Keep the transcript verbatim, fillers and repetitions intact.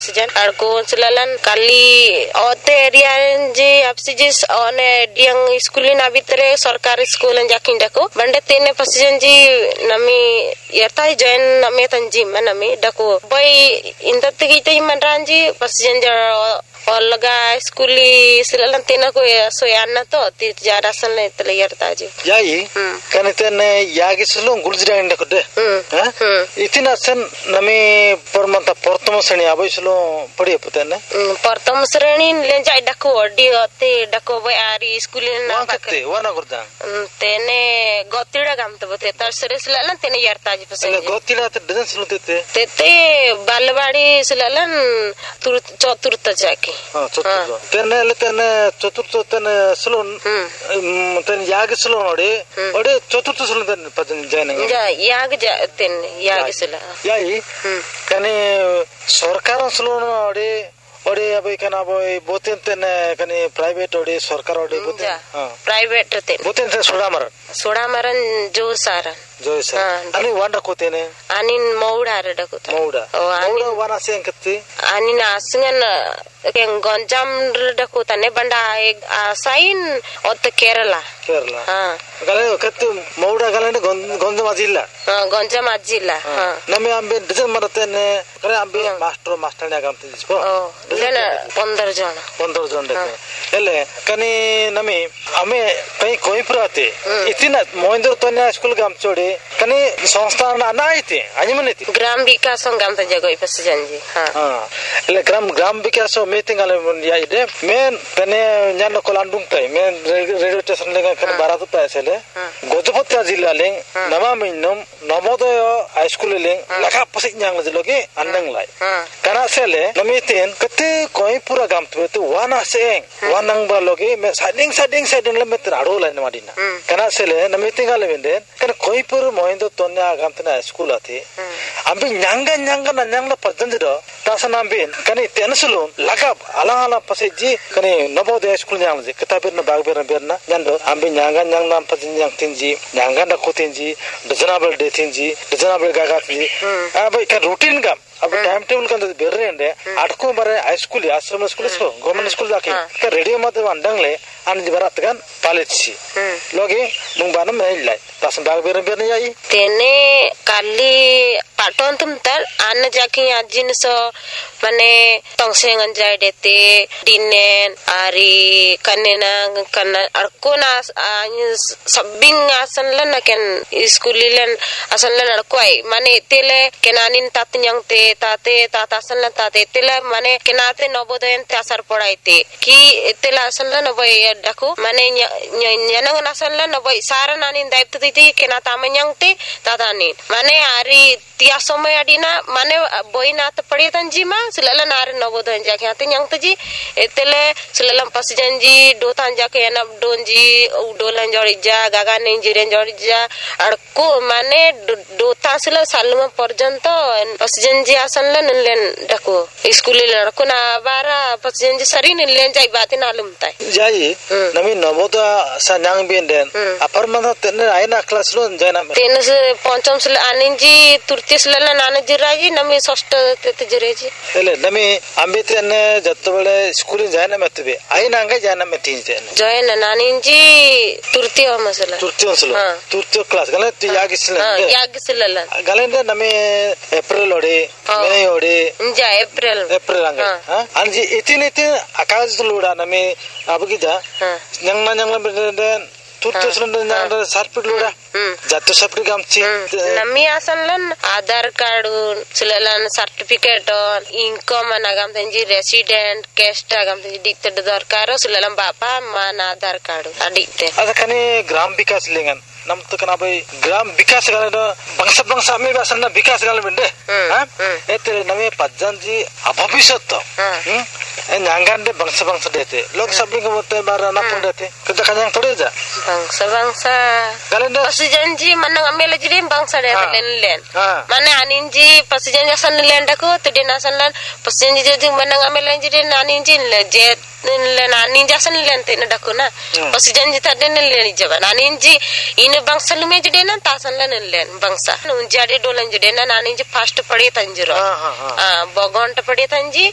pasien arko selalan kali ote area ji apsi ji one yang skulin abitre sarkari skulan jakin dako bande tene pasien ji nami yertai join nami tanji manami dako boy indat kita manranji pasien jar olga skuli selalan tena ko soyanna to ti jara sanle tele yerta ji yai kan tene yagi sulung guljira inda kodde ha itina sen nami permanta portamo seni abai sulung padi putene portamo sreni lenjai dako odi ote dako boy ari skulin na bakte wana gurda tene gotira gam to bote tar sere selalan tene yerta ji pasene gotira te dadan sulung tete tete balwadi selalan tur choturta jaki हाँ चतुर्थ तेरे ले तेरे चतुर्थ तेरे salon तेरे याग salon ओडे ओडे चतुर्थ सलोन तेरे पचन जाने या याग जा तेरे याग सला याई कने सरकार सलोन ओडे ओडे अबे कना अबे बोतें तेरे कने प्राइवेट ओडे सरकार ओडे बोतें हाँ प्राइवेट तेरे बोतें तेरे सोडा मरन सोडा मरन जो सारा जो सारा अनि वांडा कोते ने अनि मौड़ा रे डकोता मौड़ा मौड़ा वाना से अंकते अनि नासिंगन कें गंजाम रे डकोता ने बंडा एक साइन ओत केरला केरला हां गले कत्ते मौड़ा गले ने गंजाम जिल्ला हां गंजाम जिल्ला हां नमे आंबे डजन मरते ने करे आंबे मास्टर मास्टर ने गामते जिसको लेना पंद्रह जन पंद्रह जन देखे एले कने नमे हमें कहीं कोई पुराते इतना मोहिंद्र तोन्या स्कूल गाम चोड़े कने संस्था ना नाइते आजमने थी ग्राम विकास गाम त जगह पस जानजी हां हां एले ग्राम ग्राम विकास मीटिंग आले या इदे मैं तने न्यान कोलांडुंग तय मैं रेडियो स्टेशन ले कने बारात पैसेले गोजपत्या जिल्ला ले नमा मिनम नवोदय हाई स्कूल ले लखा पसिक न्यांग जलोगे अंडंग लाई कना सेले नमीतेन कते कोई पूरा गाम तो वाना से वानंग बालोगे मैं साइडिंग साइडिंग साइडिंग ले मैं तराडो लाइन माडिना कना सेले नमीतिंग आले वेंदे कने कोई पूरा मोहिंदो तोन्या गाम तना स्कूल आते अबे न्यांगा न्यांगा ना न्यांगा पजंजरो तासना बिन कने तेनसुलो लगा आला आला पसे जी कने नवोदय स्कूल न्यांग जे किताबे न बाग बेर बेरना न्यांदो अबे न्यांगा न्यांग नाम पजन न्यांग तिनजी न्यांगा न कोतिनजी डजनाबल डेथिनजी डजनाबल गागाजी अबे का रूटीन गाम अब टाइम टेबल कंद बेरेंडे आठको बारे हाई स्कूल आश्रम स्कूल सो गवर्नमेंट स्कूल जाके का रेडियो मत अंडंगले आन बरात गन पालेछि लोगे मुंबान मेलाई तासन बाग बेर बेर जाई तेने काली पाटन तुम तर आन जाके आजिन सो माने तंगसेंगन जाय देते दिनेन आरी कनेना कना अरको ना सबिंग आसन लन केन स्कूलिलन आसन लन अरको आई माने तेले केनानिन तातन्यंग ते ताते तातासन लन ताते तेले माने केनाते नवोदयन तासर पढ़ाईते कि तेला आसन लन बय डको माने न्यनंग आसन लन बय सारा नानिन दायित्व दिते केना तामन्यंगते तातानिन माने आरी तिया समय अडिना माने बय नात पढ़े तंजीमा सिललन आर नवोदयन जाके आते न्यंग तजी एतेले सिललन पसिजन जी दोतान जाके एनब डोंजी उडोलन जड़िजा गागा नेंजिरेन जड़िजा अड़को माने दोता सिल सालम पर्यंत पसिजन जी आसनलन लेन डको स्कूल लड़को ना बारा पसिजन जी सरीन लेन जाई बाते नालुम ताई जाई नमी नवोदय सन्यांग बेंदेन अपर मन तेने आइना क्लास लो जाना तेने से पंचम से आनिजी तुर्ती सिललन आने जिराजी नमी षष्ठ ते जिरेजी एले नमी अंबितेने जत्तबले स्कूल जाना मतबे आइना अंगे जाना मतिन तेने जयन नानिजी तुर्ती हो मसला तुर्ती मसला तुर्ती क्लास गले तु यागी सिलन हां यागी सिलन गलेंदे नमी अप्रैल ओडे मई ओडे जा अप्रैल अप्रैल अंगे हां अंजी इतिन इतिन आकाश लुडा नमी अबगिजा न्यांगना न्यांगना बेदे तुर्ती सिलन न्यांगना सर्पिट लुडा जातो सर्पिट गामची नमी आसनलन आधार card सिलन certificate income नागाम तंजी resident cast गाम तंजी दिक्ते दरकार सिलन बापा मान आधार कार्ड अडिते अदा कने ग्राम विकास लेंगन नम तो कना भाई ग्राम विकास गाले दो बंगसा बंगसा में बासन ना विकास गाले बेंडे हां एते नमे पज्जन जी भविष्यत तो हम ए न्यांगान दे बंगसा बंगसा देते लोग सब को बोलते बारा ना पुंड देते कदा कन्या थोड़े जा बंगसा बंगसा गाले दो पसिजन जी मन अमेल जिरे बंगसा दे लेन लेन माने आनिन जी पसिजन सन लेन डको तो देना सन लन पसिजन जी जी मन अमेल जिरे नानिन जी ले जे लेन आनिन जसन लेन ते डको ना पसिजन जी तदे लेन जबा नानिन जी इन bangsa lume jede na tasan lan len bangsa nun jade dolan jede na nani ji fast pade tanjiro ah bogon ta pade tanji